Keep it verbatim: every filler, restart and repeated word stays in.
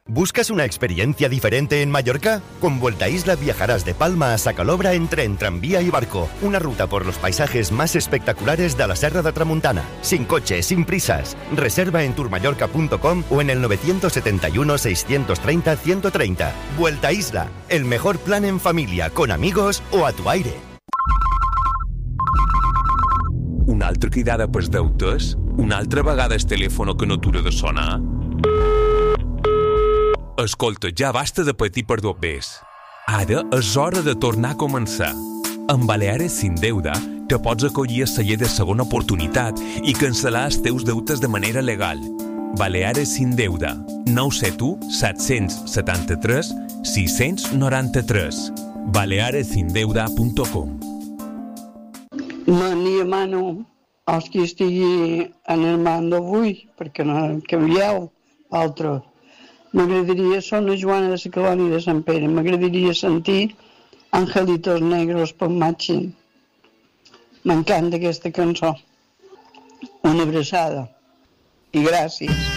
¿Buscas una experiencia diferente en Mallorca? Con Vuelta Isla viajarás de Palma a Sacalobra en tren, tranvía y barco. Una ruta por los paisajes más espectaculares de la Serra de Tramuntana. Sin coche, sin prisas. Reserva en tourmallorca punto com o en el nueve siete uno, seis tres cero, uno treinta. Vuelta Isla, el mejor plan en familia, con amigos o a tu aire. Una altra cridada pels deutes? Una altra vegada el telèfon que no atura de sonar? Escolta, ja basta de patir per dos bes. Ara és hora de tornar a començar. Amb Baleares Sin Deuda te pots acollir a celler de segona oportunitat i cancel·lar els teus deutes de manera legal. Baleares Sin Deuda. nou set u, set set tres, sis nou tres. baleares sin deuda punt com. Me n'hi demano als qui estigui en el mando avui, perquè no canvieu altre. M'agradaria ser una Joana de la colònia de Sant Pere. M'agradaria sentir Angelitos Negros per Machín. M'encanta aquesta cançó. Una abraçada. I gràcies.